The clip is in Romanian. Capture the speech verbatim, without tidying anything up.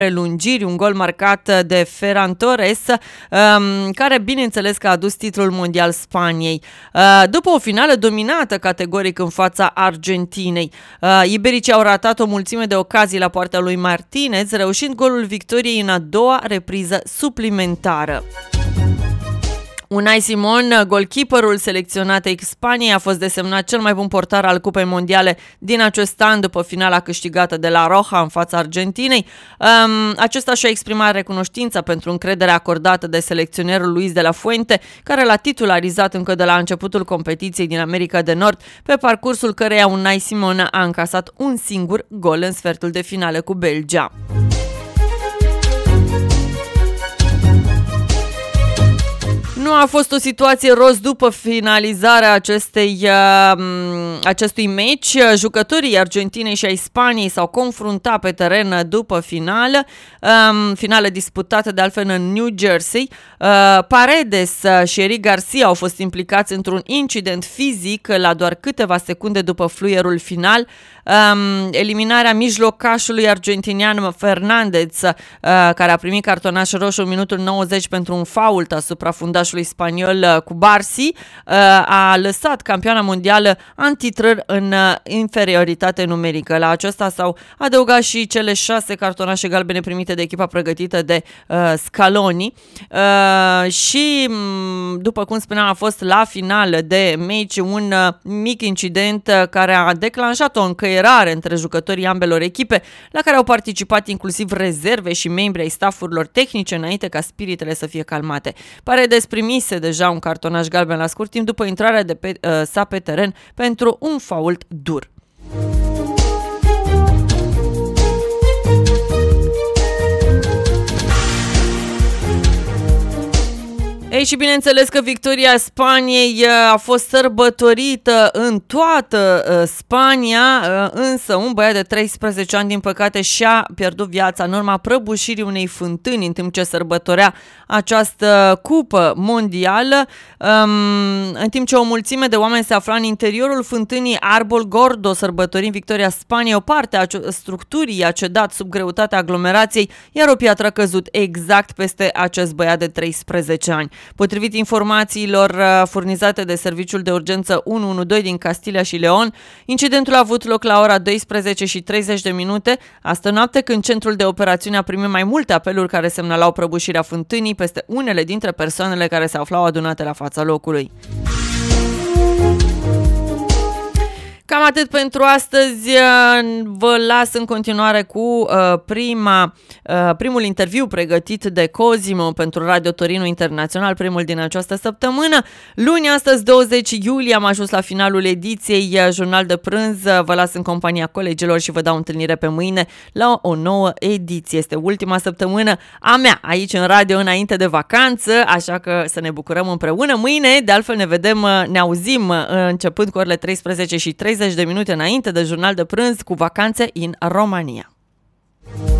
prelungiri, un gol marcat de Ferran Torres, care bineînțeles că a adus titlul mondial Spaniei. După o finală dominată categoric în fața Argentinei, ibericii au ratat o mulțime de ocazii la poarta lui Martinez, reușind golul victoriei în a doua repriză suplimentară. Unai Simon, golkeeperul selecționatei Spaniei, a fost desemnat cel mai bun portar al Cupei Mondiale din acest an după finala câștigată de la Roja în fața Argentinei. Um, acesta și-a exprimat recunoștința pentru încrederea acordată de selecționerul Luis de la Fuente, care l-a titularizat încă de la începutul competiției din America de Nord, pe parcursul căreia Unai Simon a încasat un singur gol în sfertul de finală cu Belgia. Nu a fost o situație roz după finalizarea acestei, uh, acestui meci. Jucătorii Argentinei și ai Spaniei s-au confruntat pe teren după finală, um, finală disputată de altfel în New Jersey. Uh, Paredes și Eric Garcia au fost implicați într-un incident fizic la doar câteva secunde după fluierul final. Um, eliminarea mijlocașului argentinian Fernandez, uh, care a primit cartonaș roșu în minutul nouăzeci pentru un fault asupra fundașului spaniol uh, cu Barsi, uh, a lăsat campioana mondială antitrări în uh, inferioritate numerică. La acesta s-au adăugat și cele șase cartonașe galbene primite de echipa pregătită de uh, Scaloni uh, și, după cum spuneam, a fost la finală de meci un uh, mic incident uh, care a declanșat o încăierare între jucătorii ambelor echipe, la care au participat inclusiv rezerve și membri ai staffurilor tehnice înainte ca spiritele să fie calmate. Paredes primise deja un cartonaș galben la scurt timp după intrarea de pe, uh, sa pe teren pentru un fault dur. Ei, și bineînțeles că victoria Spaniei a fost sărbătorită în toată Spania, însă un băiat de treisprezece ani, din păcate, și-a pierdut viața în urma prăbușirii unei fântâni în timp ce sărbătorea această cupă mondială, în timp ce o mulțime de oameni se afla în interiorul fântânii Arbol Gordo, sărbătorind victoria Spaniei. O parte a structurii a cedat sub greutatea aglomerației, iar o piatră a căzut exact peste acest băiat de treisprezece ani. Potrivit informațiilor furnizate de Serviciul de Urgență unu unu doi din Castilia și Leon, incidentul a avut loc la ora douăsprezece și treizeci de minute, astă noapte, când centrul de operațiune a primit mai multe apeluri care semnalau prăbușirea fântânii peste unele dintre persoanele care se aflau adunate la fața locului. Cam atât pentru astăzi. Vă las în continuare cu uh, prima, uh, primul interviu pregătit de Cosimo pentru Radio Torino Internațional, primul din această săptămână. Luni, astăzi, douăzeci iulie, am ajuns la finalul ediției Jurnal de Prânz. Vă las în compania colegilor și vă dau întâlnire pe mâine la o nouă ediție. Este ultima săptămână a mea aici în radio înainte de vacanță, așa că să ne bucurăm împreună. Mâine, de altfel, ne vedem, ne auzim începând cu orele treisprezece și treizeci de minute înainte de Jurnal de Prânz cu vacanțe în România.